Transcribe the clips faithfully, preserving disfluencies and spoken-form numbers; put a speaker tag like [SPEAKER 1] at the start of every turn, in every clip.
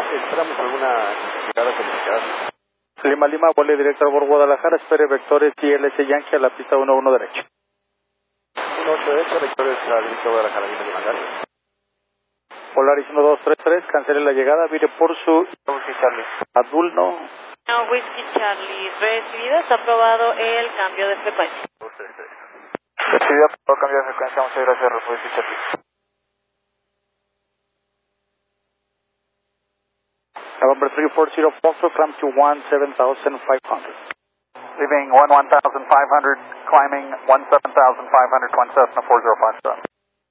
[SPEAKER 1] Esperamos alguna llegada comunicada.
[SPEAKER 2] Lima Lima, vuelo director por Guadalajara, espere vectores y L S Yankee a la pista uno uno derecho.
[SPEAKER 1] uno ocho derecho, vectores a director de Guadalajara, Lima Lima, gracias.
[SPEAKER 2] Polaris uno dos tres tres, cancele la llegada, vire por su
[SPEAKER 1] Charlie.
[SPEAKER 2] Adulno.
[SPEAKER 3] No, Whiskey Charlie, recibido, está aprobado el cambio de frecuencia.
[SPEAKER 1] dos tres tres.
[SPEAKER 4] Recibido, aprobado cambio de frecuencia, muchas gracias, Whiskey Charlie.
[SPEAKER 2] November three four zero, Foxtrot, climb to one seven thousand five hundred.
[SPEAKER 4] Leaving one one thousand five hundred, climbing one seven thousand five hundred, one Cessna four zero five seven.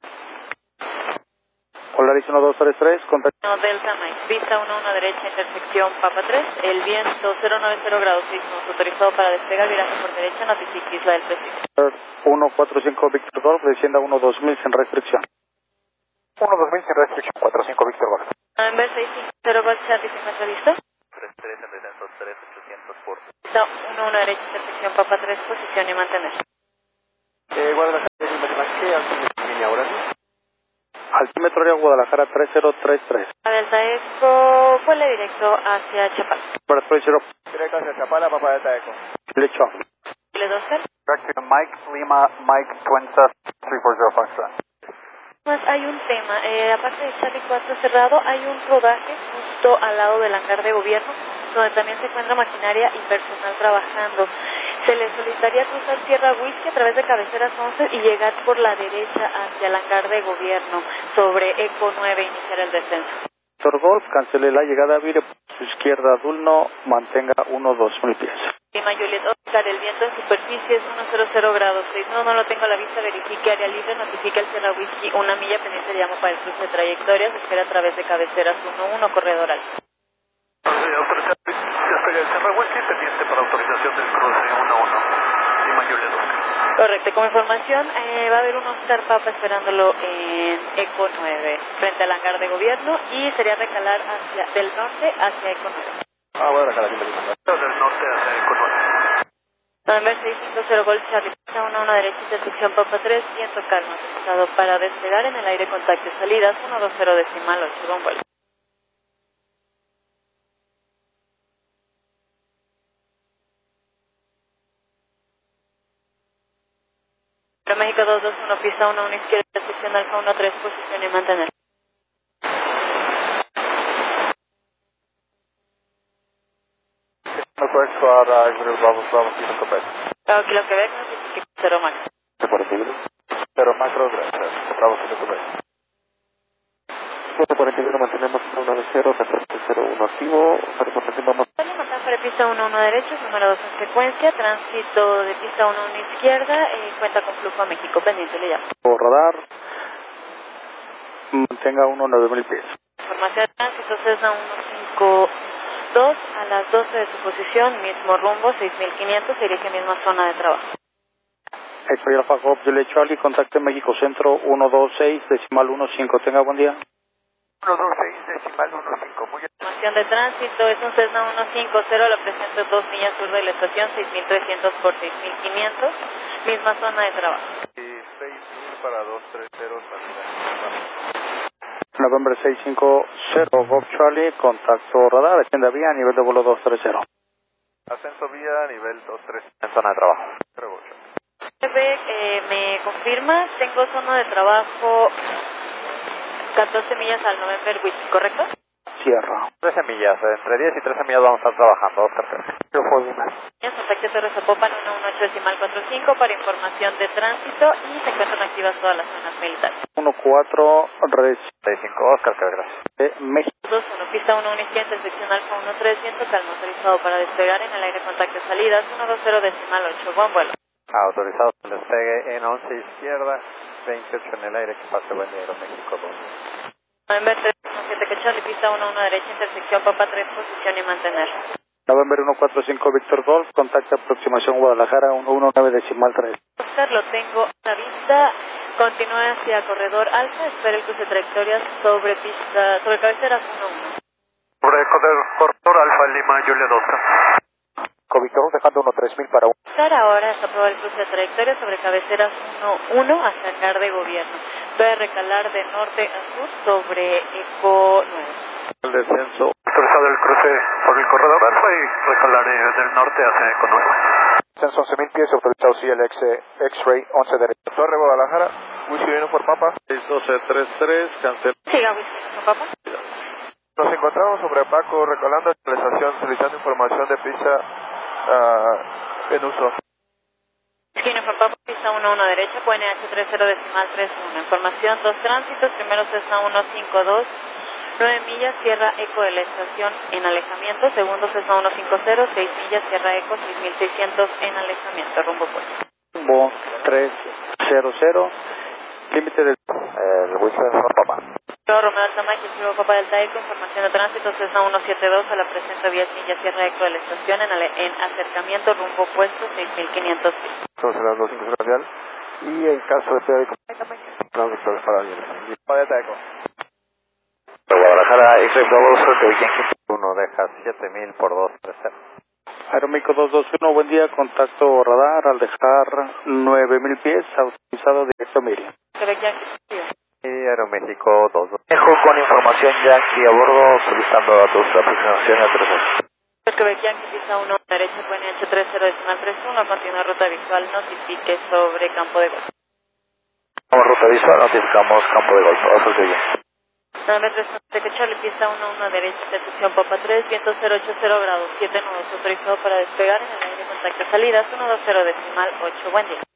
[SPEAKER 2] Polaris uno dos tres tres, contacto.
[SPEAKER 3] No, Delta Mike, pista uno uno derecha, intersección Papa tres, el viento cero noventa grados sismos, autorizado para despegar, viraje por derecha, notifique Isla del Pacífico.
[SPEAKER 2] uno cuatro cinco Victor Golf, descienda uno dos mil sin restricción.
[SPEAKER 4] uno dos mil sin restricción, cuatro cinco Victor Golf.
[SPEAKER 3] November seis cinco cero Golf Charlie, ¿se encuentra listo?
[SPEAKER 1] tres tres en descenso tres ochocientos por.
[SPEAKER 3] Pista uno uno derecha, intersección Papa tres, posición y mantener.
[SPEAKER 1] Eh, Guadalajara, Lima Lima, ¿qué altitud línea ahora?
[SPEAKER 2] Altímetro área Guadalajara tres cero tres tres.
[SPEAKER 3] A Delta Eco, vuele directo hacia Chapala.
[SPEAKER 2] Para tres cero.
[SPEAKER 4] Directo hacia Chapala, Papa Delta Eco.
[SPEAKER 2] Derecho.
[SPEAKER 3] L dos cero.
[SPEAKER 4] Direct to Mike, Lima, Mike, Twin Cessna three four zero five seven.
[SPEAKER 3] Más hay un tema, eh, aparte de Charlie cuatro cerrado, hay un rodaje justo al lado del hangar de gobierno, donde también se encuentra maquinaria y personal trabajando. Se le solicitaría cruzar Sierra Whisky a través de Cabeceras once y llegar por la derecha hacia el hangar de gobierno, sobre Eco nueve, iniciar el descenso.
[SPEAKER 2] Victor Golf, cancele la llegada, vire por su izquierda, Adulno, mantenga uno dos mil pies.
[SPEAKER 3] Lima Juliet Oscar, el viento en superficie es uno cero cero grados seis. No, no lo tengo a la vista, verifique área libre, notifique el Sierra Whisky, una milla pendiente de llamo para el cruce de trayectorias, espera a través de Cabeceras uno uno, corredor alto.
[SPEAKER 4] Despegue el Sierra Whisky, pendiente para autorización del cruce uno uno. Lima Juliet Oscar.
[SPEAKER 3] Correcto, como información, eh, va a haber un Oscar Papa esperándolo en Eco nueve, frente al hangar de gobierno, y sería recalar hacia del norte hacia Eco nueve.
[SPEAKER 1] Ah, Guadalajara, Lima Lima.
[SPEAKER 4] Del norte hacia Eco nueve.
[SPEAKER 3] November seis cinco cero Golf Charlie, pista uno uno derecha, intersección Papa tres, viento calma, autorizado para despegar en el aire contacto salidas, uno dos cero decimal ocho, buen vuelo. México dos dos uno, pista uno uno izquierda, intersección Alfa uno tres, posición y mantener.
[SPEAKER 4] Correct squad, uh, Exeter Bravo, Bravo, Kilo Quebec.
[SPEAKER 3] Bravo, Kilo Quebec, notifique cero max.
[SPEAKER 4] Cero macro, gracias. Bravo, Kilo Quebec.
[SPEAKER 1] ciento cuarenta y uno, mantenemos uno nueve cero, reporte cero uno activo, vamos.
[SPEAKER 3] Para pista uno uno derecho, número dos en secuencia, tránsito de pista uno uno izquierda, eh, cuenta con flujo a México, pendiente le llamo.
[SPEAKER 2] Por radar, mantenga uno nueve mil pies.
[SPEAKER 3] Información de tránsito, Cessna uno cinco dos, a las doce de su posición, mismo rumbo, seis mil quinientos, se dirige a misma zona de trabajo.
[SPEAKER 2] X-Ray Alpha Golf, Juliet Charlie, contacte México Centro uno dos seis, decimal uno cinco, tenga buen día.
[SPEAKER 4] uno dos seis, decimal uno cinco, muy bien.
[SPEAKER 3] Información de tránsito, es un Cessna uno cinco cero, la presento dos millas sur de la estación, seis mil trescientos por seis mil quinientos, misma zona de trabajo.
[SPEAKER 1] Y seis mil para dos tres cero,
[SPEAKER 2] November seis cinco cero, Golf Charlie, contacto radar, extienda vía, nivel de vuelo dos tres cero.
[SPEAKER 1] ascenso vía, nivel dos tres, en zona de trabajo.
[SPEAKER 3] Eh, me confirma, tengo zona de trabajo catorce millas al November Whisky, ¿correcto?
[SPEAKER 2] Sierra.
[SPEAKER 1] trece millas, entre diez y trece millas vamos a estar trabajando, Oscar.
[SPEAKER 2] Yo fue una.
[SPEAKER 3] Contacto Torres Zapopan uno uno ocho decimal cuatro cinco para información de tránsito y se encuentran activas todas las zonas militares.
[SPEAKER 2] uno cuatro, red
[SPEAKER 1] seis cinco, Oscar, gracias.
[SPEAKER 2] de México.
[SPEAKER 3] dos uno, pista uno uno izquierda, intersección Alfa uno tres, viento calma, autorizado para despegar en el aire contacto salidas, uno dos cero decimal ocho, buen vuelo.
[SPEAKER 1] Autorizado el despegue en once izquierda, veintiocho en el aire, que pase buen día, México dos.
[SPEAKER 3] November tres uno siete, que Charlie, pista uno uno derecha, intersección Papa tres, posición y mantener.
[SPEAKER 2] November uno cuatro cinco, Víctor Golf, contacta aproximación Guadalajara uno uno nueve decimal tres.
[SPEAKER 3] Oscar, lo tengo a la vista, continúe hacia corredor alfa, espera el cruce de trayectorias sobre pista, sobre cabeceras uno uno.
[SPEAKER 4] Sobre corredor Alfa Lima, Juliet Oscar.
[SPEAKER 2] Victor dejando uno tres mil para uno.
[SPEAKER 3] Oscar, ahora está aprobado el cruce de trayectoria sobre cabeceras uno uno hacia el hangar de gobierno. Voy a recalar de norte a sur sobre Eco nueve.
[SPEAKER 1] El descenso
[SPEAKER 5] autorizado el cruce por el corredor alfa y recalaré del norte hacia Eco nueve.
[SPEAKER 6] Descenso once mil pies, autorizado C L X X-Ray once derecho. Torre Guadalajara, Whisky Uniform por Papa.
[SPEAKER 7] seis doce treinta y tres, cancel.
[SPEAKER 3] Siga, Whisky Uniform Papa.
[SPEAKER 6] Nos encontramos sobre Paco, recalando actualización, solicitando información de pista uh, en uso.
[SPEAKER 3] Whisky Uniform Papa, pista uno uno derecha, Q N H treinta decimal treinta y uno. Información, dos tránsitos, primero Cessna ciento cincuenta y dos, nueve millas, Sierra Eco de la estación en alejamiento, segundo Cessna ciento cincuenta, seis millas, Sierra Eco, seis mil seiscientos en alejamiento, rumbo puesto.
[SPEAKER 2] Rumbo trescientos, límite del...
[SPEAKER 6] El Whisky Uniform Papa.
[SPEAKER 3] Romeo Alta Mike, Kilo Papa del Taico, información de tránsito, Cessna ciento setenta y dos a la presencia diez millas, Sierra Eco de la estación en, ale en acercamiento, rumbo puesto, seis mil quinientos pies.
[SPEAKER 6] Estamos en las dos cinco radial. Y en caso de periódico, no, doctor, para bien. Vaya Taico.
[SPEAKER 1] Guadalajara, X-Ray Bravo, suerte, Yankee uno, deja siete mil por dos treinta.
[SPEAKER 2] Aeroméxico dos dos uno, buen día, contacto radar al dejar nueve mil pies, autorizado directo a Miriam.
[SPEAKER 3] Quebec Yankee.
[SPEAKER 1] Y Aeroméxico dos dos.
[SPEAKER 6] Dejo con información Yankee a bordo, solicitando datos de aproximación y aterrizaje.
[SPEAKER 3] Quebec Yankee, pista uno derecha, Q N H treinta decimal treinta y uno, continúa ruta visual, notifique sobre campo de golf.
[SPEAKER 6] Como ruta visual, notificamos campo de golf. Eso sigue.
[SPEAKER 3] nueve tres que Charlie, pista uno uno derecha, intercepción Papa tres, viento cero ochenta grados, siete nudos, autorizado para despegar en el aire, contacto salidas, ciento veinte decimal ocho, buen día.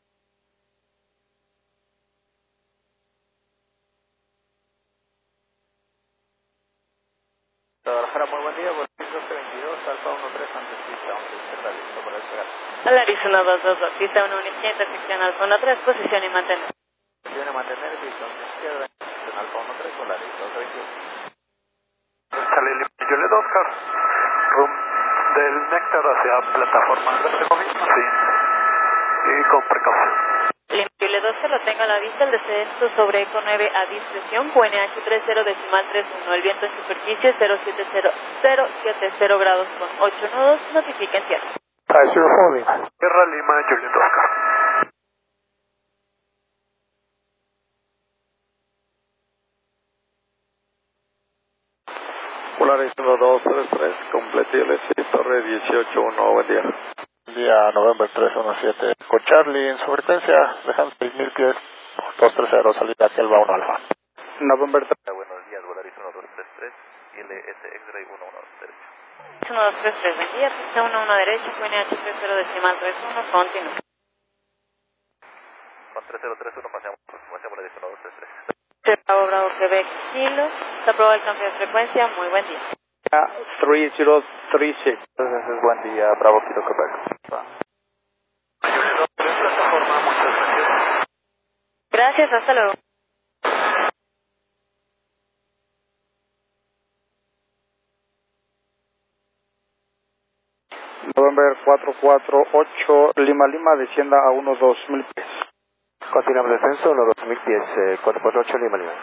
[SPEAKER 1] Guadalajara, muy buen día, Volaris doce veintidós, Alfa uno tres, antes pista once, está listo para despegar.
[SPEAKER 3] Alaris uno dos dos dos, pista uno uno izquierda, intersección Alfa uno tres, posición y mantener.
[SPEAKER 1] Posición y mantener, pista once izquierda, intersección Alfa uno tres, Volaris doce veintidós.
[SPEAKER 5] Sale el Juliet Oscar, room del Néctar hacia plataforma tres, sí, y con precaución.
[SPEAKER 3] Limpio dos se lo tenga a la vista, el descenso sobre Eco nueve a discreción, Q N H treinta decimal treinta y uno, el viento en superficie cero siete cero grados con ocho nudos, notifiquen cierre.
[SPEAKER 5] Tierra Lima, Juliet Oscar.
[SPEAKER 7] Polaris uno dos tres tres, complete L C, Torre dieciocho uno, buen día.
[SPEAKER 6] Día November tres uno siete, con Charlie en su frecuencia, dejan seis mil pies, dos treinta, salida hacia el uno Alfa.
[SPEAKER 2] November tres.
[SPEAKER 1] Buenos días, Volaris uno dos tres tres, L S X-Ray uno uno derecho.
[SPEAKER 3] uno dos tres tres, buen día, pista uno uno derecha, Q N H treinta decimal treinta y uno, continúa.
[SPEAKER 1] Con tres cero tres uno pasamos, pasamos Volaris uno dos tres tres.
[SPEAKER 3] Bravo, Bravo, Quebec, Kilo, se aprueba el cambio de frecuencia, muy buen día.
[SPEAKER 2] tres cero tres seis.
[SPEAKER 6] Entonces, buen día, Bravo Kilo Quebec.
[SPEAKER 3] Gracias, hasta luego.
[SPEAKER 2] November cuatro cuatro ocho, Lima Lima, descienda a uno dos mil pies.
[SPEAKER 6] Continuamos descenso, uno dos mil pies, eh, cuatro cuatro ocho Lima Lima.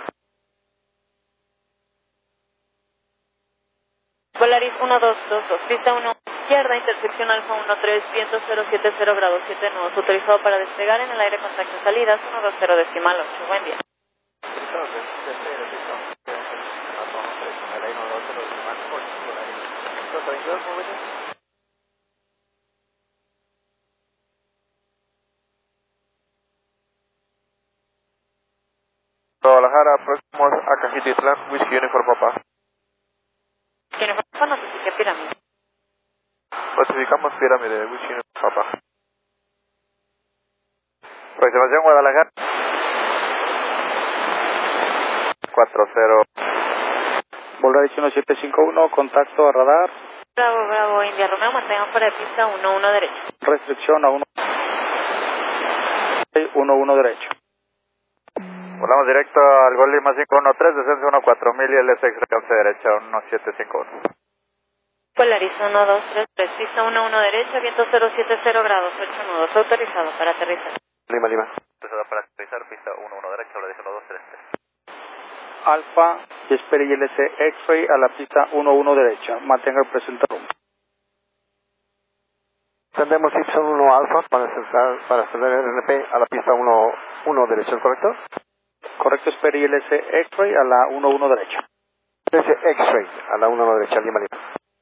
[SPEAKER 3] Volaris uno dos dos dos, pista uno izquierda, intersección Alfa uno tres, viento cero siete cero grados, siete nudos, autorizado para despegar en el aire, contacto salidas, ciento veinte decimal ocho, buen día.
[SPEAKER 6] Guadalajara, próximos a Cajititlán, Whisky Uniform Papa.
[SPEAKER 3] ¿Quién es Papa? Notifique pirámide.
[SPEAKER 6] Notificamos pirámide, Whisky Uniform Papa. Aproximación Guadalajara.
[SPEAKER 1] cuatro cero.
[SPEAKER 2] Volaris uno siete cinco uno, contacto a radar.
[SPEAKER 3] Bravo, Bravo, India Romeo, mantengan fuera de pista uno uno derecho.
[SPEAKER 2] Restricción a uno uno derecho.
[SPEAKER 1] Volamos directo al Gol Lima cinco uno tres, descenso uno cuatro mil y L S X once derecha uno siete cinco uno.
[SPEAKER 3] Polaris uno dos tres tres, pista uno uno derecha, viento cero siete cero grados, ocho nudos, autorizado para aterrizar.
[SPEAKER 6] Lima Lima.
[SPEAKER 1] Autorizado para aterrizar, pista uno uno derecha, Volaris uno dos tres tres.
[SPEAKER 2] Alfa, espere y L C X-Ray a la pista uno uno derecha, mantenga el presente rumbo.
[SPEAKER 6] Tendremos Ipson uno Alfa para acercar, para acceder el R P a la pista uno uno derecha, ¿correcto?
[SPEAKER 2] Correcto, espere y L C X-Ray a la uno uno derecha.
[SPEAKER 8] trece X-Ray, a la uno derecha, Lima Lima.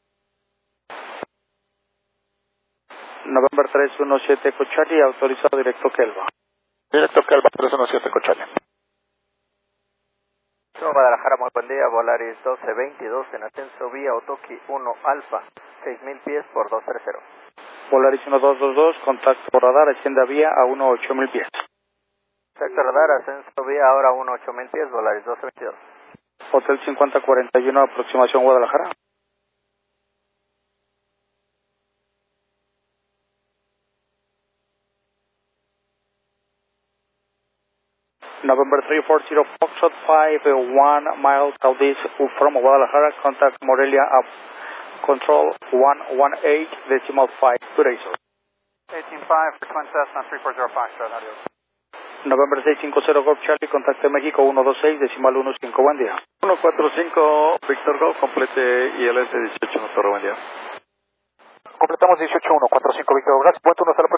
[SPEAKER 2] November tres uno siete Cochali, autorizado directo Kelva.
[SPEAKER 9] Directo Kelva, tres uno siete Cochali.
[SPEAKER 1] Guadalajara, muy buen día, Volaris doce veintidós en ascenso vía Otoki uno Alfa, seis mil pies por doscientos treinta.
[SPEAKER 2] Volaris uno dos dos dos, contacto radar, ascienda vía a uno ocho mil pies.
[SPEAKER 1] Sector radar, ascenso vía ahora uno ocho mil pies, Volaris doce veintidós.
[SPEAKER 2] Hotel cincuenta cuarenta y uno, aproximación Guadalajara. November three four zero Foxtrot five one miles southeast from Guadalajara, contact Morelia up control one one eight decimal five, good day, sir.
[SPEAKER 4] eighteen five for Twin Cessna three four zero Foxtrot, adiós.
[SPEAKER 2] November seis cinco cero Golf Charlie, contacte México uno dos seis decimal uno cinco, buen día.
[SPEAKER 7] uno cuatro cinco Victor Golf, complete I L S dieciocho, Torre, buen día.
[SPEAKER 8] Completamos dieciocho uno cuatro cinco Víctor, gracias, buen turno, hasta la